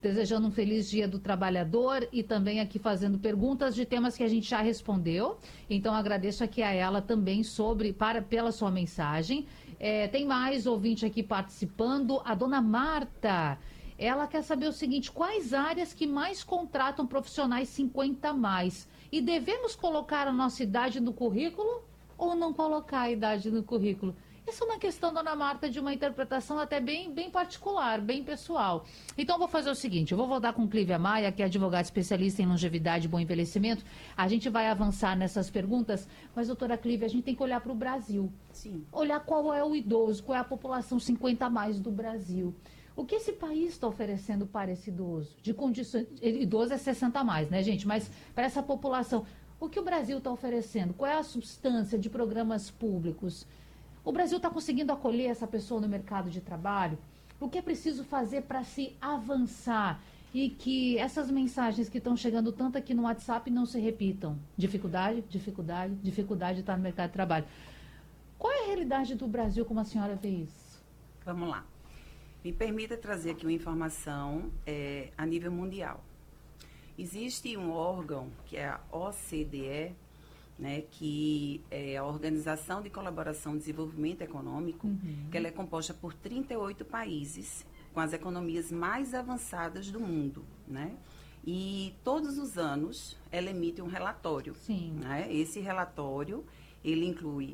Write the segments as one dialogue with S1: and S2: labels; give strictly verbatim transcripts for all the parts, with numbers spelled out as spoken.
S1: Desejando um feliz Dia do Trabalhador e também aqui fazendo perguntas de temas que a gente já respondeu. Então agradeço aqui a ela também sobre para pela sua mensagem. É, tem mais ouvinte aqui participando. A dona Marta, ela quer saber o seguinte: quais áreas que mais contratam profissionais cinquenta a mais? E devemos colocar a nossa idade no currículo ou não colocar a idade no currículo? Essa é uma questão, dona Marta, de uma interpretação até bem, bem particular, bem pessoal. Então, vou fazer o seguinte, eu vou voltar com Clívia Maia, que é advogada especialista em longevidade e bom envelhecimento. A gente vai avançar nessas perguntas, mas, doutora Clívia, a gente tem que olhar para o Brasil.
S2: Sim.
S1: Olhar qual é o idoso, qual é a população cinquenta a mais do Brasil. O que esse país está oferecendo para esse idoso? De condições, idoso é sessenta a mais, né, gente? Mas para essa população, o que o Brasil está oferecendo? Qual é a substância de programas públicos? O Brasil está conseguindo acolher essa pessoa no mercado de trabalho? O que é preciso fazer para se avançar e que essas mensagens que estão chegando tanto aqui no WhatsApp não se repitam? Dificuldade, dificuldade, dificuldade de estar no mercado de trabalho. Qual é a realidade do Brasil, como a senhora vê isso?
S2: Vamos lá. Me permita trazer aqui uma informação é, a nível mundial. Existe um órgão, que é a O C D E, né, que é a Organização de Colaboração e Desenvolvimento Econômico, uhum. que ela é composta por trinta e oito países, com as economias mais avançadas do mundo, né? E todos os anos ela emite um relatório.
S1: Sim.
S2: Né? Esse relatório, ele inclui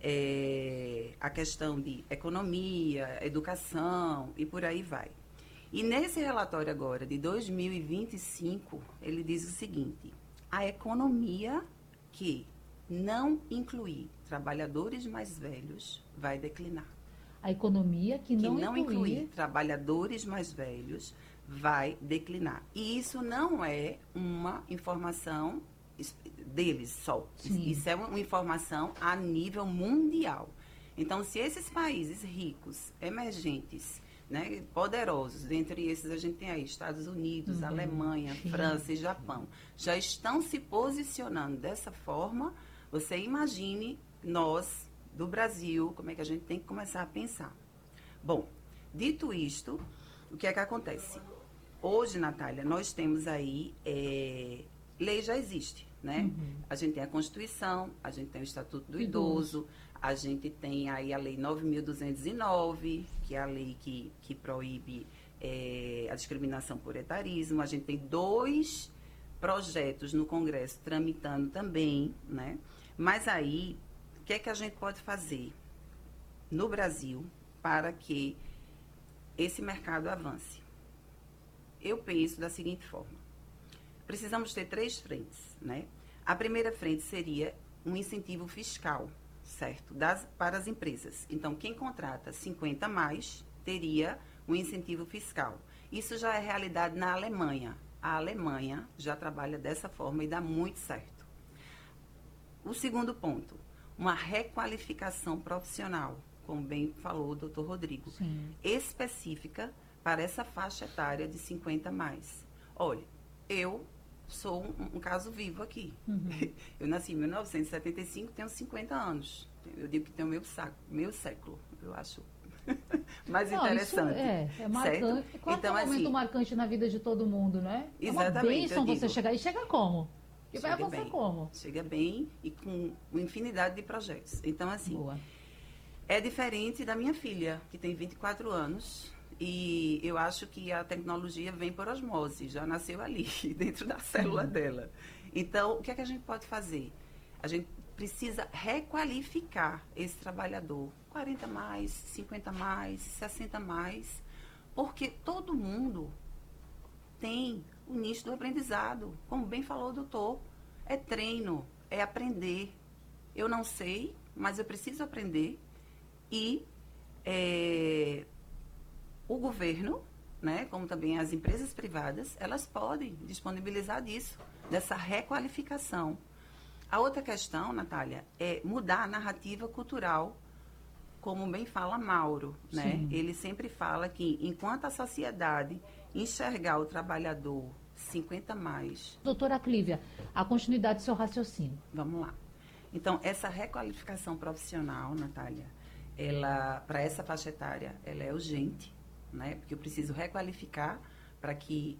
S2: é, a questão de economia, educação e por aí vai. E nesse relatório agora, de dois mil e vinte e cinco, ele diz o seguinte: a economia que não incluir trabalhadores mais velhos vai declinar.
S1: A economia que,
S2: que
S1: não,
S2: não
S1: incluir...
S2: incluir trabalhadores mais velhos vai declinar. E isso não é uma informação deles só.
S1: Sim.
S2: Isso é uma informação a nível mundial. Então, se esses países ricos, emergentes, né, poderosos, dentre esses a gente tem aí Estados Unidos, uhum. Alemanha, Sim. França e Japão, já estão se posicionando dessa forma, você imagine nós, do Brasil, como é que a gente tem que começar a pensar. Bom, dito isto, o que é que acontece? Hoje, Natália, nós temos aí, é, lei já existe, né? Uhum. A gente tem a Constituição, a gente tem o Estatuto do Idoso, Idoso. A gente tem aí a Lei nove mil duzentos e nove, que é a lei que, que proíbe é, a discriminação por etarismo. A gente tem dois projetos no Congresso tramitando também, né? Mas aí, o que é que a gente pode fazer no Brasil para que esse mercado avance? Eu penso da seguinte forma: precisamos ter três frentes, né? A primeira frente seria um incentivo fiscal, certo? Das, para as empresas. Então, quem contrata cinquenta a mais teria um incentivo fiscal. Isso já é realidade na Alemanha. A Alemanha já trabalha dessa forma e dá muito certo. O segundo ponto, uma requalificação profissional, como bem falou o doutor Rodrigo,
S1: Sim.
S2: específica para essa faixa etária de cinquenta a mais. Olha, eu sou um, um caso vivo aqui. Uhum. Eu nasci em mil novecentos e setenta e cinco, tenho cinquenta anos. Eu digo que tenho meu saco, meu século, eu acho mais
S1: Não,
S2: interessante.
S1: É, é marcante.
S2: Certo?
S1: Claro,
S2: então,
S1: que é um momento
S2: assim,
S1: marcante na vida de todo mundo, né?
S2: Exatamente.
S1: É uma bênção você
S2: digo,
S1: chegar. E chega como? E vai
S2: chega
S1: avançar
S2: bem,
S1: como?
S2: Chega bem e com uma infinidade de projetos. Então, assim,
S1: Boa.
S2: É diferente da minha filha, que tem vinte e quatro anos. E eu acho que a tecnologia vem por osmose, já nasceu ali, dentro da célula uhum. dela. Então, o que é que a gente pode fazer? A gente precisa requalificar esse trabalhador, quarenta mais, cinquenta mais, sessenta mais, porque todo mundo tem o nicho do aprendizado. Como bem falou o doutor, é treino, é aprender. Eu não sei, mas eu preciso aprender e... É, o governo, né, como também as empresas privadas, elas podem disponibilizar disso, dessa requalificação. A outra questão, Natália, é mudar a narrativa cultural, como bem fala Mauro, né? Ele sempre fala que enquanto a sociedade enxergar o trabalhador cinquenta mais...
S1: Doutora Clívia, a continuidade do seu raciocínio.
S2: Vamos lá. Então, essa requalificação profissional, Natália, ela, para essa faixa etária, ela é urgente, né? Porque eu preciso requalificar para que